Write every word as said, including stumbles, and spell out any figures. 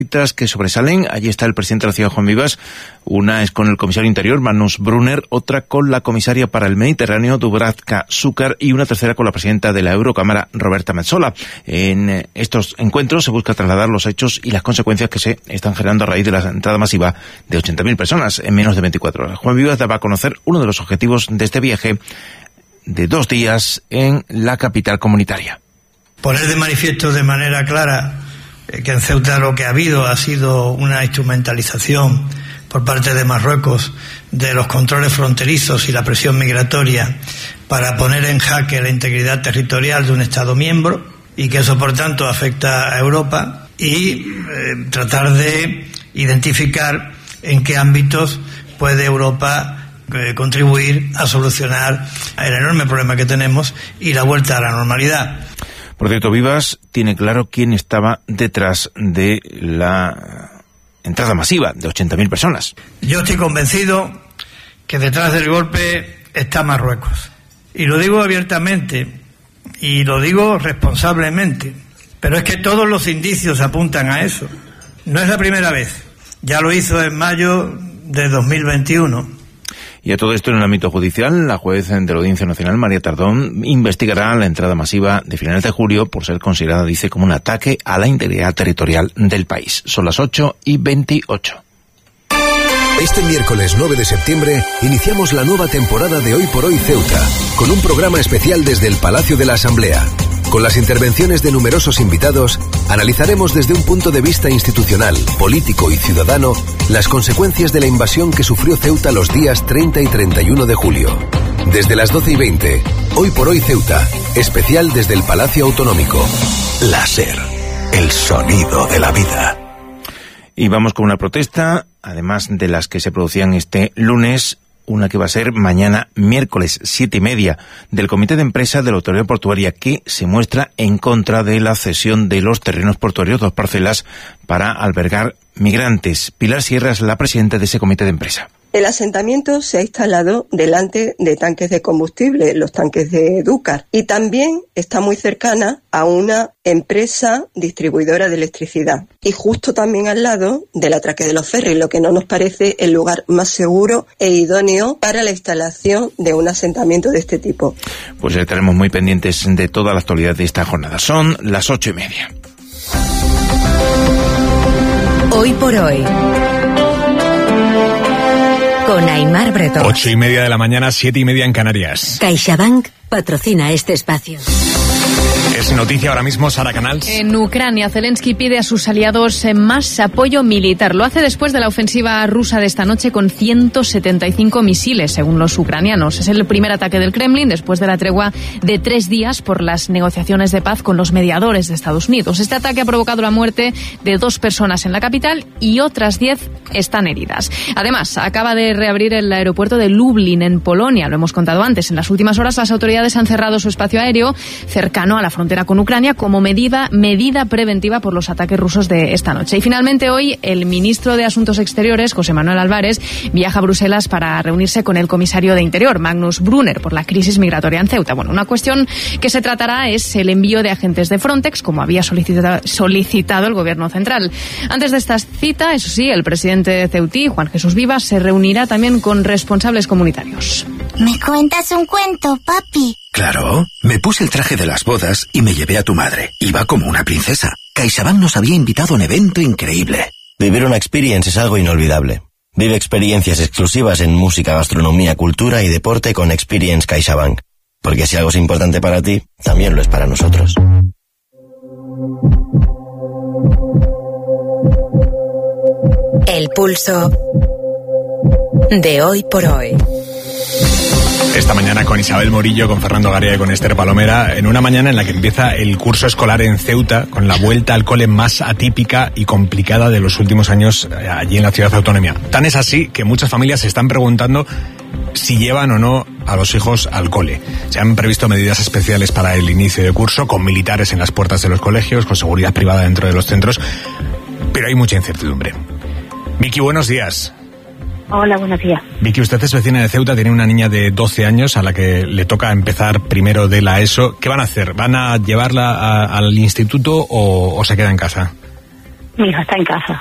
citas que sobresalen. Allí está el presidente de la ciudad, Juan Vivas. Una es con el comisario interior, Magnus Brunner, otra con la comisaria para el Mediterráneo, Dubravka Šuker, y una tercera con la presidenta de la Eurocámara, Roberta Metsola. En estos encuentros se busca trasladar los hechos y las consecuencias que se están generando a raíz de la entrada masiva de ochenta mil personas en menos de veinticuatro horas. Juan Vivas daba a conocer uno de los objetivos de este viaje de dos días en la capital comunitaria. Poner de manifiesto de manera clara que en Ceuta lo que ha habido ha sido una instrumentalización por parte de Marruecos de los controles fronterizos y la presión migratoria para poner en jaque la integridad territorial de un Estado miembro, y que eso por tanto afecta a Europa, y eh, tratar de identificar en qué ámbitos puede Europa eh, contribuir a solucionar el enorme problema que tenemos y la vuelta a la normalidad. Por cierto, Vivas tiene claro quién estaba detrás de la entrada masiva de ochenta mil personas. Yo estoy convencido que detrás del golpe está Marruecos. Y lo digo abiertamente, y lo digo responsablemente, pero es que todos los indicios apuntan a eso. No es la primera vez. Ya lo hizo en mayo de dos mil veintiuno. Y a todo esto, en el ámbito judicial, la juez de la Audiencia Nacional, María Tardón, investigará la entrada masiva de finales de julio por ser considerada, dice, como un ataque a la integridad territorial del país. Son las ocho y veintiocho. Este miércoles nueve de septiembre iniciamos la nueva temporada de Hoy por Hoy Ceuta, con un programa especial desde el Palacio de la Asamblea. Con las intervenciones de numerosos invitados, analizaremos desde un punto de vista institucional, político y ciudadano las consecuencias de la invasión que sufrió Ceuta los días treinta y treinta y uno de julio. Desde las doce y veinte, Hoy por Hoy Ceuta, especial desde el Palacio Autonómico. La SER, el sonido de la vida. Y vamos con una protesta, además de las que se producían este lunes, una que va a ser mañana, miércoles, siete y media, del Comité de Empresa de la Autoridad Portuaria, que se muestra en contra de la cesión de los terrenos portuarios, dos parcelas, para albergar migrantes. Pilar Sierra es la presidenta de ese Comité de Empresa. El asentamiento se ha instalado delante de tanques de combustible, los tanques de Dúcar, y también está muy cercana a una empresa distribuidora de electricidad, y justo también al lado del atraque de los ferries, lo que no nos parece el lugar más seguro e idóneo para la instalación de un asentamiento de este tipo. Pues estaremos muy pendientes de toda la actualidad de esta jornada. Son las ocho y media. Hoy por hoy, con Aimar Bretón. Ocho y media de la mañana, siete y media en Canarias. CaixaBank patrocina este espacio. Es noticia ahora mismo, Sara Canals. En Ucrania, Zelensky pide a sus aliados más apoyo militar. Lo hace después de la ofensiva rusa de esta noche con ciento setenta y cinco misiles, según los ucranianos. Es el primer ataque del Kremlin después de la tregua de tres días por las negociaciones de paz con los mediadores de Estados Unidos. Este ataque ha provocado la muerte de dos personas en la capital y otras diez están heridas. Además, acaba de reabrir el aeropuerto de Lublin, en Polonia. Lo hemos contado antes. En las últimas horas, las autoridades han cerrado su espacio aéreo cercano a la frontera con Ucrania como medida, medida preventiva por los ataques rusos de esta noche. Y finalmente hoy el ministro de Asuntos Exteriores, José Manuel Álvarez, viaja a Bruselas para reunirse con el comisario de Interior, Magnus Brunner, por la crisis migratoria en Ceuta. Bueno, una cuestión que se tratará es el envío de agentes de Frontex, como había solicitado, solicitado el gobierno central. Antes de esta cita, eso sí, el presidente ceutí, Juan Jesús Vivas, se reunirá también con responsables comunitarios. ¿Me cuentas un cuento, papi? Claro, me puse el traje de las bodas y me llevé a tu madre. Iba como una princesa. CaixaBank nos había invitado a un evento increíble. Vivir una experience es algo inolvidable. Vive experiencias exclusivas en música, gastronomía, cultura y deporte con Experience CaixaBank. Porque si algo es importante para ti, también lo es para nosotros. El pulso de Hoy por Hoy. Esta mañana con Isabel Morillo, con Fernando Garea y con Esther Palomera, en una mañana en la que empieza el curso escolar en Ceuta, con la vuelta al cole más atípica y complicada de los últimos años allí en la ciudad autónoma. Tan es así que muchas familias se están preguntando si llevan o no a los hijos al cole. Se han previsto medidas especiales para el inicio de curso, con militares en las puertas de los colegios, con seguridad privada dentro de los centros, pero hay mucha incertidumbre. Vicky, buenos días. Hola, buenos días. Vicky, usted es vecina de Ceuta, tiene una niña de doce años a la que le toca empezar primero de la ESO. ¿Qué van a hacer? ¿Van a llevarla a, al instituto o, o se queda en casa? Mi hijo está en casa.